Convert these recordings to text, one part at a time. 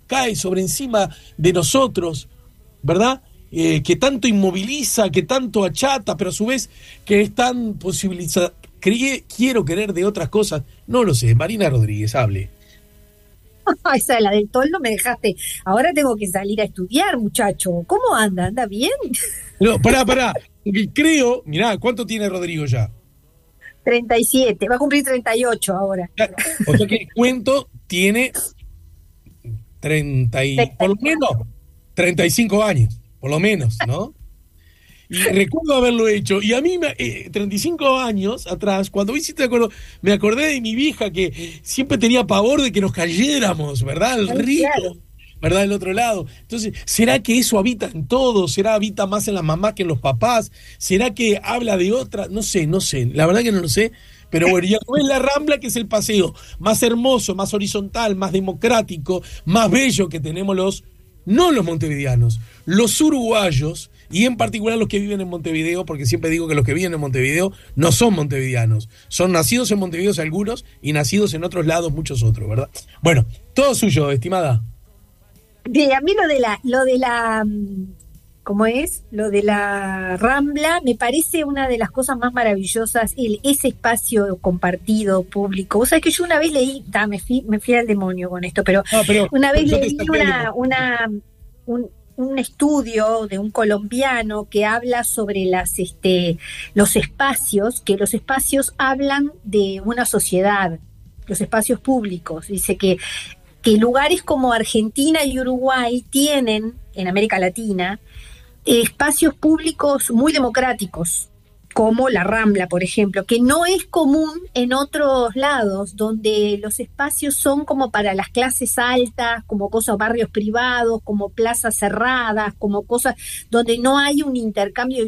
cae sobre encima de nosotros, ¿verdad? Que tanto inmoviliza, que tanto achata, pero a su vez que es tan posibilizada. Quiero querer de otras cosas. No lo sé. Marina Rodríguez, hable. Esa es la del toldo, me dejaste. Ahora tengo que salir a estudiar, muchacho. ¿Cómo anda? ¿Anda bien? No, pará. Porque creo, mirá, ¿cuánto tiene Rodrigo ya? 37, va a cumplir 38 ahora. O sea que el cuento tiene por lo menos 35 años, por lo menos, ¿no? Y recuerdo haberlo hecho. Y a mí, 35 años atrás, cuando hiciste acuerdo, me acordé de mi vieja que siempre tenía pavor de que nos cayéramos, ¿verdad? Al río, Claro. ¿verdad? Del otro lado. Entonces, ¿será que eso habita en todos? ¿Será habita más en las mamás que en los papás? ¿Será que habla de otra? No sé. La verdad que no lo sé. Pero bueno, ya es la Rambla, que es el paseo más hermoso, más horizontal, más democrático, más bello que tenemos no los montevideanos, los uruguayos, y en particular los que viven en Montevideo, porque siempre digo que los que viven en Montevideo no son montevideanos, son nacidos en Montevideo algunos y nacidos en otros lados muchos otros, ¿verdad? Bueno, todo suyo, estimada. Bien, a mí lo de la, ¿cómo es? Lo de la Rambla me parece una de las cosas más maravillosas, ese espacio compartido, público. Vos sabés que yo una vez leí, me fui al demonio con esto, pero No, pero una vez yo te leí saqué un estudio de un colombiano que habla sobre los espacios, que los espacios hablan de una sociedad, los espacios públicos. Dice que lugares como Argentina y Uruguay tienen, en América Latina, espacios públicos muy democráticos, como la Rambla, por ejemplo, que no es común en otros lados, donde los espacios son como para las clases altas, como cosas, barrios privados, como plazas cerradas, como cosas donde no hay un intercambio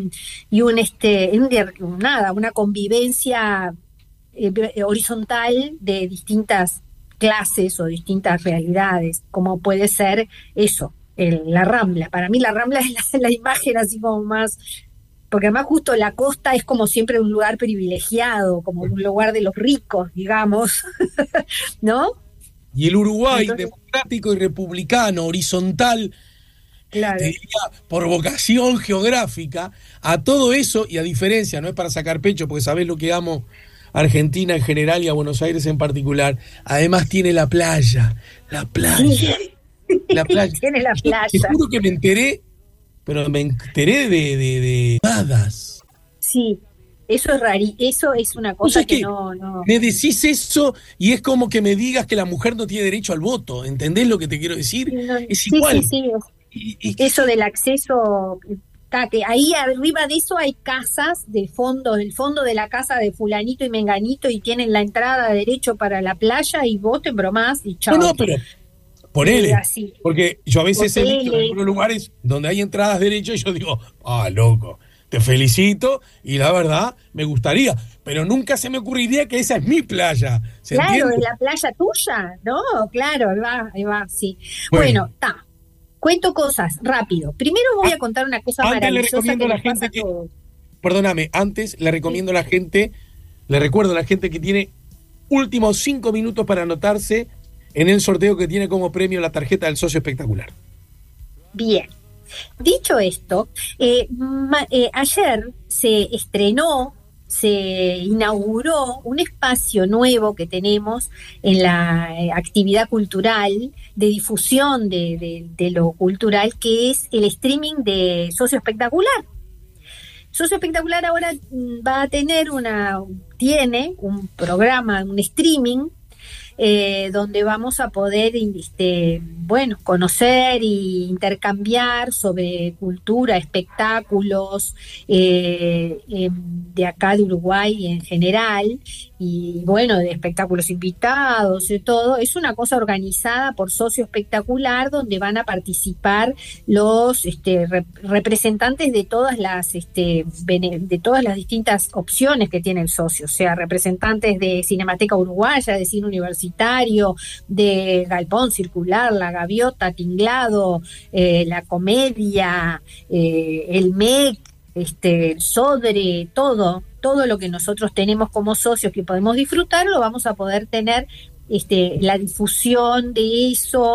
una convivencia horizontal de distintas clases o distintas realidades, como puede ser eso, la Rambla. Para mí la Rambla es la imagen así como más, porque además justo la costa es como siempre un lugar privilegiado, como un lugar de los ricos, digamos, ¿no? Y el Uruguay, Entonces, democrático y republicano, horizontal, te claro. diría, por vocación geográfica, a todo eso, y a diferencia, no es para sacar pecho, porque sabés lo que amo a Argentina en general y a Buenos Aires en particular, además tiene la playa, la playa, la playa. Tiene la Yo te playa. juro que me enteré, pero me enteré de nadas. Sí, eso es eso es una O sea, cosa es que que no. me decís eso y es como que me digas que la mujer no tiene derecho al voto, ¿entendés lo que te quiero decir? Es Sí, sí, igual. sí. Y Eso del acceso, que ahí arriba de eso hay casas del fondo de la casa de fulanito y menganito y tienen la entrada de derecho para la playa y vos te bromás y chao. no, pero ponele, Así, porque yo a veces he visto en hoteles, algunos lugares donde hay entradas derechas y yo digo, loco, te felicito y la verdad me gustaría, pero nunca se me ocurriría que esa es mi playa, ¿se claro, entiende? es la playa tuya, ¿no? Claro, ahí va, sí. Bueno, Bueno, cuento cosas, rápido. Primero voy a contar una cosa antes le maravillosa recomiendo que a la nos pasa gente a que, todos. perdóname, antes le Sí. recomiendo a la gente, le recuerdo a la gente que tiene últimos 5 minutos para anotarse en el sorteo que tiene como premio la tarjeta del socio espectacular. Bien. Dicho esto, ayer se inauguró un espacio nuevo que tenemos en la actividad cultural, de difusión de lo cultural, que es el streaming de Socio Espectacular. Socio Espectacular ahora va a tiene un programa, un streaming donde vamos a poder conocer e intercambiar sobre cultura, espectáculos de acá de Uruguay en general, y bueno, de espectáculos invitados y todo. Es una cosa organizada por Socio Espectacular, donde van a participar los representantes de de todas las distintas opciones que tiene el socio, o sea, representantes de Cinemateca Uruguaya, de Cine Universitario, de Galpón Circular, La Gaviota, Tinglado, La Comedia, el MEC, el Sodre, todo lo que nosotros tenemos como socios que podemos disfrutar, lo vamos a poder tener, la difusión de eso